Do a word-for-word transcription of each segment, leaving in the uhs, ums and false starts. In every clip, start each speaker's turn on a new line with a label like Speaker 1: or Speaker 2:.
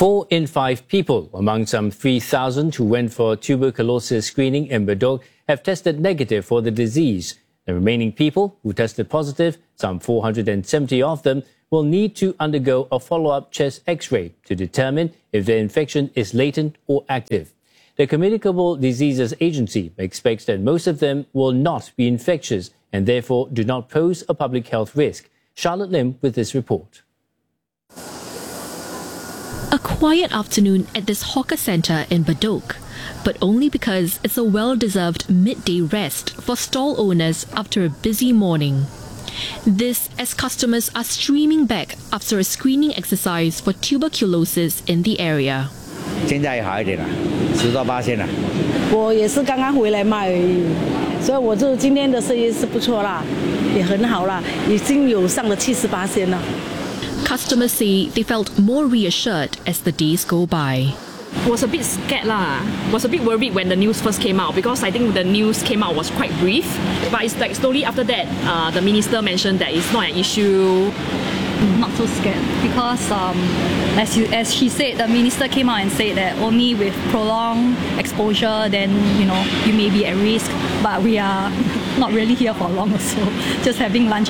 Speaker 1: Four in five people among some three thousand who went for tuberculosis screening in Bedok have tested negative for the disease. The remaining people who tested positive, some four hundred seventy of them, will need to undergo a follow-up chest X-ray to determine if their infection is latent or active. The Communicable Diseases Agency expects that most of them will not be infectious and therefore do not pose a public health risk. Charlotte Lim with this report.
Speaker 2: A quiet afternoon at this hawker centre in Bedok, but only because it's a well-deserved midday rest for stall owners after a busy morning. This as customers are streaming back after a screening exercise for tuberculosis in the area.
Speaker 3: 现在好一点了，十到八千了。
Speaker 4: 我也是刚刚回来卖而已，所以我就今天的生意是不错啦，也很好啦，已经有上了七十八千了。
Speaker 2: Customers say they felt more reassured as the days go by.
Speaker 5: Was a bit scared lah. Was a bit worried when the news first came out because I think the news came out was quite brief. But it's like slowly after that, uh, the minister mentioned that it's not an issue.
Speaker 6: Not so scared because um, as you as she said, the minister came out and said that only with prolonged exposure, then you know you may be at risk. But we are not really here for long, so just having lunch.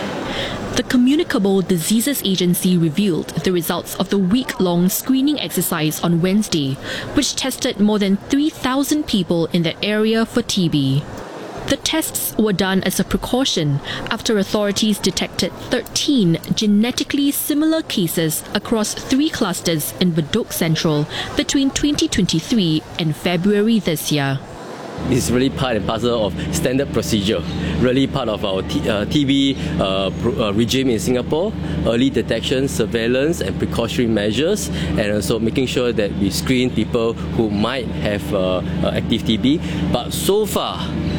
Speaker 2: The Communicable Diseases Agency revealed the results of the week-long screening exercise on Wednesday, which tested more than three thousand people in the area for T B. The tests were done as a precaution after authorities detected thirteen genetically similar cases across three clusters in Bedok Central between twenty twenty-three and February this year.
Speaker 7: It's really part and parcel of standard procedure, really part of our T, uh, T B uh, pro, uh, regime in Singapore, early detection, surveillance and precautionary measures, and also making sure that we screen people who might have uh, uh, active T B. But so far,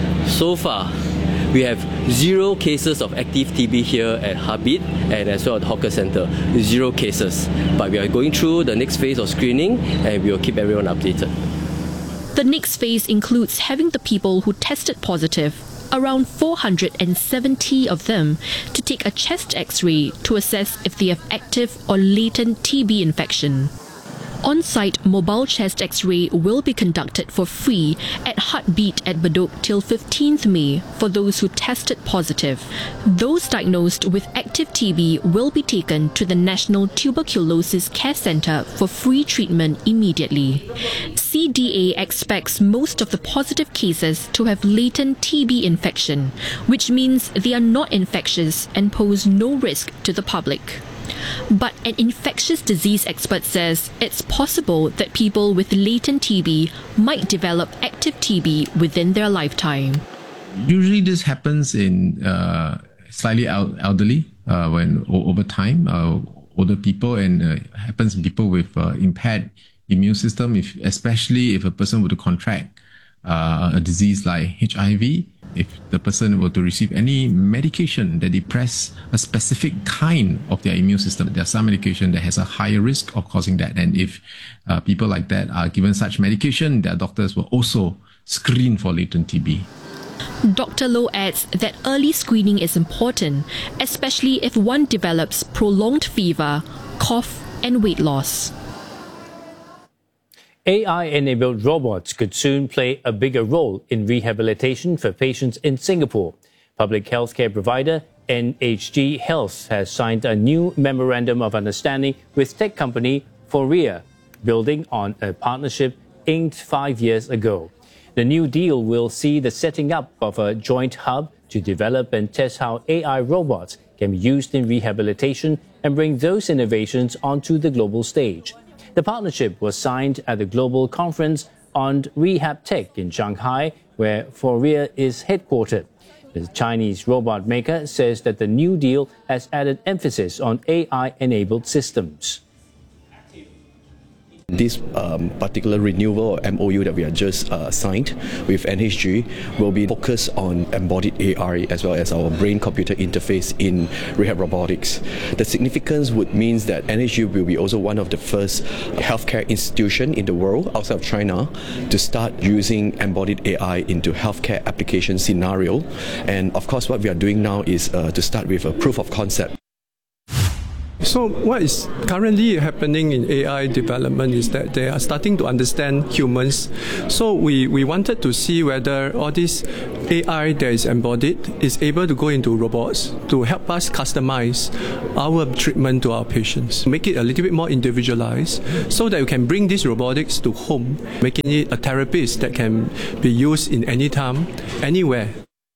Speaker 7: so far, we have zero cases of active T B here at Habib and as well at the hawker centre. Zero cases. But we are going through the next phase of screening and we will keep everyone updated.
Speaker 2: The next phase includes having the people who tested positive, around four hundred seventy of them, to take a chest X-ray to assess if they have active or latent T B infection. On-site mobile chest X-ray will be conducted for free at Heartbeat at Bedok till fifteenth May for those who tested positive. Those diagnosed with active T B will be taken to the National Tuberculosis Care Centre for free treatment immediately. C D A expects most of the positive cases to have latent T B infection, which means they are not infectious and pose no risk to the public. But an infectious disease expert says it's possible that people with latent T B might develop active T B within their lifetime.
Speaker 8: Usually this happens in uh, slightly elderly, uh, when over time, uh, older people, and uh, happens in people with uh, impaired immune system, if, especially if a person were to contract uh, a disease like H I V. If the person were to receive any medication that depress a specific kind of their immune system, there's some medication that has a higher risk of causing that. And if uh, people like that are given such medication, their doctors will also screen for latent T B.
Speaker 2: Doctor Low adds that early screening is important, especially if one develops prolonged fever, cough, and weight loss.
Speaker 1: A I-enabled robots could soon play a bigger role in rehabilitation for patients in Singapore. Public healthcare provider N H G Health has signed a new memorandum of understanding with tech company Foria, building on a partnership inked five years ago. The new deal will see the setting up of a joint hub to develop and test how A I robots can be used in rehabilitation and bring those innovations onto the global stage. The partnership was signed at the Global Conference on Rehab Tech in Shanghai, where Foria is headquartered. The Chinese robot maker says that the new deal has added emphasis on A I-enabled systems.
Speaker 9: This um, particular renewal or M O U that we have just uh, signed with N H G will be focused on embodied A I as well as our brain-computer interface in rehab robotics. The significance would mean that N H G will be also one of the first healthcare institution in the world outside of China to start using embodied A I into healthcare application scenario. And of course, what we are doing now is uh, to start with a proof of concept.
Speaker 10: So what is currently happening in A I development is that they are starting to understand humans. So we, we wanted to see whether all this A I that is embodied is able to go into robots to help us customize our treatment to our patients, make it a little bit more individualized so that we can bring these robotics to home, making it a therapist that can be used in any time, anywhere.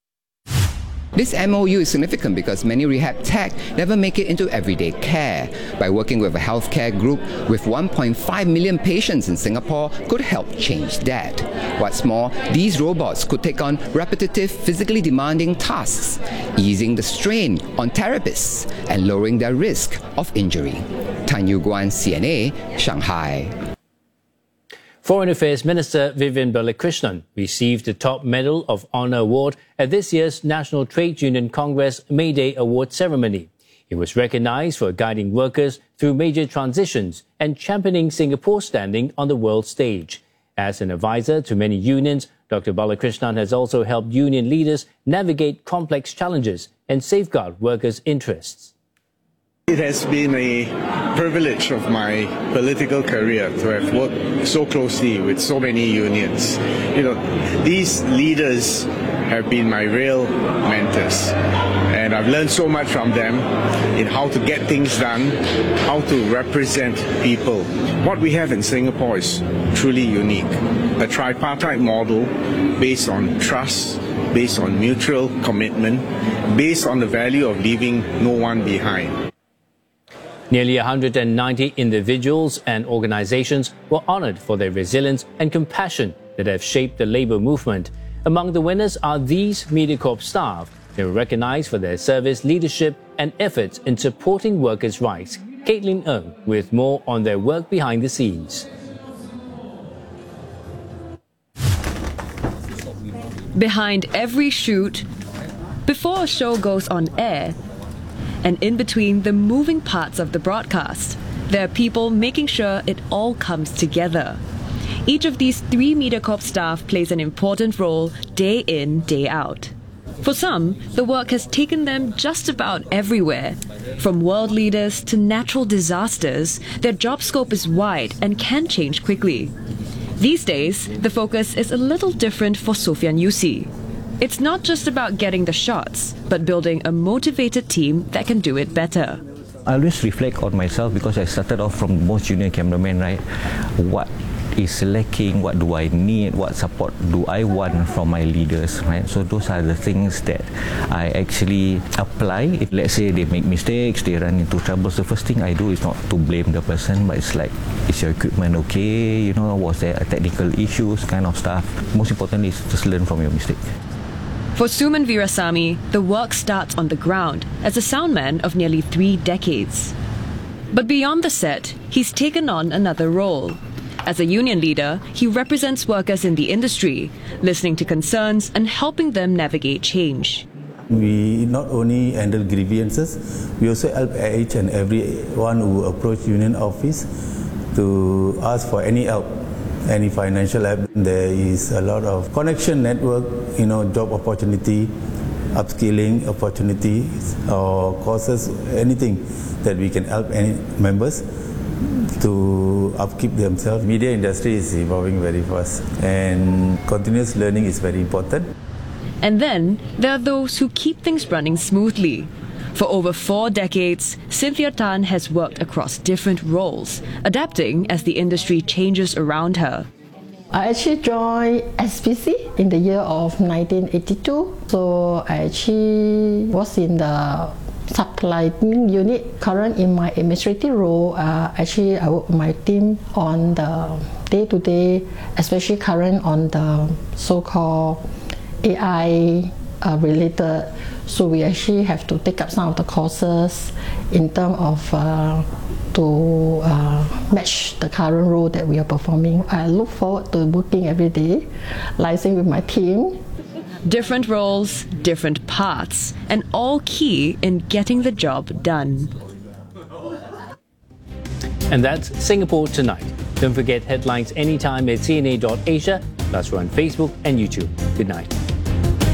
Speaker 11: This M O U is significant because many rehab tech never make it into everyday care. By working with a healthcare group with one point five million patients in Singapore could help change that. What's more, these robots could take on repetitive, physically demanding tasks, easing the strain on therapists and lowering their risk of injury. Tan Yu Guan, C N A, Shanghai.
Speaker 1: Foreign Affairs Minister Vivian Balakrishnan received the Top Medal of Honor Award at this year's National Trade Union Congress May Day Award ceremony. He was recognized for guiding workers through major transitions and championing Singapore's standing on the world stage. As an advisor to many unions, Doctor Balakrishnan has also helped union leaders navigate complex challenges and safeguard workers' interests.
Speaker 12: It has been a privilege of my political career to have worked so closely with so many unions. You know, these leaders have been my real mentors, and I've learned so much from them in how to get things done, how to represent people. What we have in Singapore is truly unique. A tripartite model based on trust, based on mutual commitment, based on the value of leaving no one behind.
Speaker 1: Nearly one hundred ninety individuals and organizations were honored for their resilience and compassion that have shaped the labor movement. Among the winners are these MediaCorp staff. They were recognized for their service, leadership, and efforts in supporting workers' rights. Caitlin Ng with more on their work behind the scenes.
Speaker 13: Behind every shoot, before a show goes on air, and in between the moving parts of the broadcast, there are people making sure it all comes together. Each of these three MediaCorp staff plays an important role day in, day out. For some, the work has taken them just about everywhere. From world leaders to natural disasters, their job scope is wide and can change quickly. These days, the focus is a little different for Sofian Yusi. It's not just about getting the shots, but building a motivated team that can do it better.
Speaker 14: I always reflect on myself because I started off from most junior cameraman, right? What is lacking? What do I need? What support do I want from my leaders, right? So those are the things that I actually apply. If let's say they make mistakes, they run into troubles, the first thing I do is not to blame the person, but it's like, is your equipment okay? You know, was there a technical issues, kind of stuff. Most importantly is just learn from your mistake.
Speaker 13: For Suman Virasamy, the work starts on the ground as a soundman of nearly three decades. But beyond the set, he's taken on another role. As a union leader, he represents workers in the industry, listening to concerns and helping them navigate change.
Speaker 15: We not only handle grievances, we also help each and every one who approach union office to ask for any help. Any financial help. There is a lot of connection network, you know, job opportunity, upskilling opportunities, or courses, anything that we can help any members to upkeep themselves. Media industry is evolving very fast, and continuous learning is very important.
Speaker 13: And then there are those who keep things running smoothly. For over four decades, Cynthia Tan has worked across different roles, adapting as the industry changes around her.
Speaker 16: I actually joined S P C in the year of nineteen eighty-two. So I actually was in the supplying unit. Current in my administrative role, uh, actually I work with my team on the day-to-day, especially current on the so-called A I uh, related. So we actually have to take up some of the courses in terms of uh, to uh, match the current role that we are performing. I look forward to working every day, liaising with my team.
Speaker 13: Different roles, different paths, and all key in getting the job done.
Speaker 1: And that's Singapore Tonight. Don't forget headlines anytime at C N A dot Asia, plus we're on Facebook and YouTube. Good night.